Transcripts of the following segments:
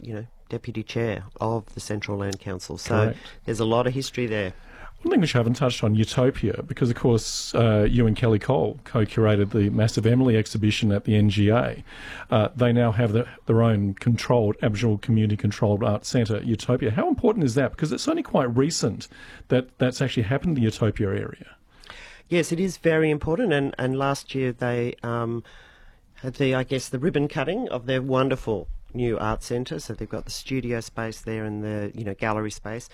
deputy chair of the Central Land Council. So Correct. there's a lot of history there. One thing which I haven't touched on, Utopia, because, of course, you and Kelly Cole co-curated the Massive Emily exhibition at the NGA. They now have their own controlled, Aboriginal community-controlled art centre, Utopia. How important is that? Because it's only quite recent that that's actually happened in the Utopia area. Yes, it is very important. And last year they had the ribbon cutting of their wonderful new art centre. So they've got the studio space there and the gallery space.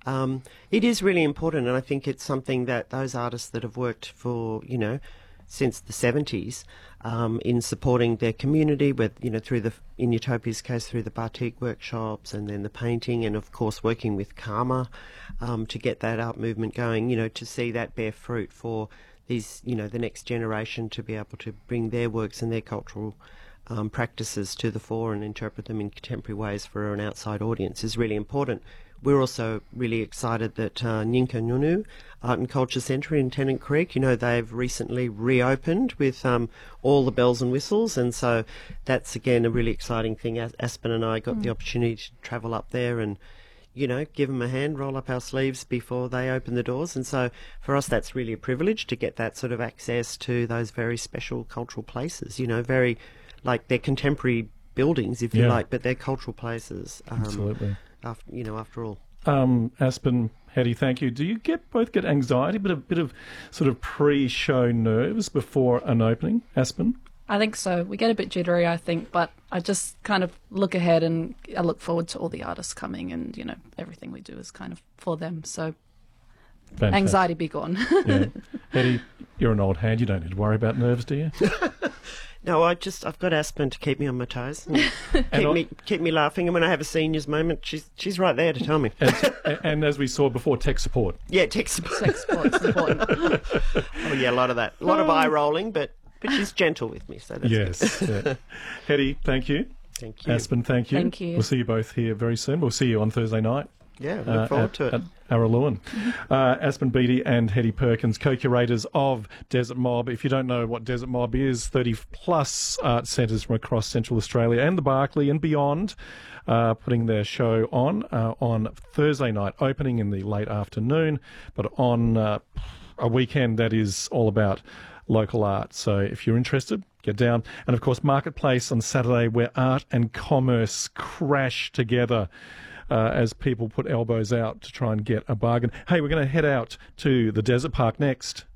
It is really important, and I think it's something that those artists that have worked for since the 70s in supporting their community, with in Utopia's case through the batik workshops and then the painting, and of course working with Karma to get that art movement going. To see that bear fruit for these the next generation to be able to bring their works and their cultural practices to the fore and interpret them in contemporary ways for an outside audience is really important. We're also really excited that Nyinka Nyunu Art and Culture Centre in Tennant Creek, they've recently reopened with all the bells and whistles, and so that's again a really exciting thing. Aspen and I got the opportunity to travel up there and give them a hand, roll up our sleeves before they open the doors. And so for us, that's really a privilege to get that sort of access to those very special cultural places, very like they're contemporary buildings, if you like, but they're cultural places. Absolutely. After all. Aspen, Hetty, thank you. Do you both get anxiety, but a bit of sort of pre-show nerves before an opening, Aspen? I think so. We get a bit jittery, I think, but I just kind of look ahead and I look forward to all the artists coming, and everything we do is kind of for them. So fantastic. Anxiety be gone. Yeah. Hetty, you're an old hand. You don't need to worry about nerves, do you? No, I've got Aspen to keep me on my toes, and keep me laughing. And when I have a seniors moment, she's right there to tell me. And as we saw before, tech support. Yeah, tech support. Tech support's important. Oh yeah, a lot of that, a lot of eye rolling, but she's gentle with me, so that's good. Yeah. Hetty, thank you. Thank you. Aspen, thank you. Thank you. We'll see you both here very soon. We'll see you on Thursday night. Yeah, look forward to it. At Araluen. Aspen Beattie and Hetty Perkins, co-curators of Desert Mob. If you don't know what Desert Mob is, 30-plus art centres from across Central Australia and the Barkly and beyond, putting their show on Thursday night, opening in the late afternoon, but on a weekend that is all about local art. So if you're interested, get down. And of course, Marketplace on Saturday, where art and commerce crash together as people put elbows out to try and get a bargain. Hey, we're going to head out to the Desert Park next.